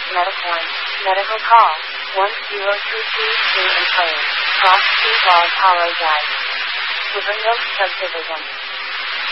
Metaform. Medical call. 10223 and player. Cross 2 Apologize. Rivernoak Subdivision.